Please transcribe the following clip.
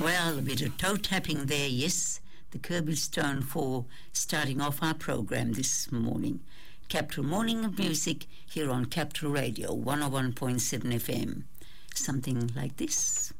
Well, a bit of toe tapping there, yes. The Kirby Stone for starting off our program this morning. Capital Morning of Music here on Capital Radio 101.7 FM. Something like this.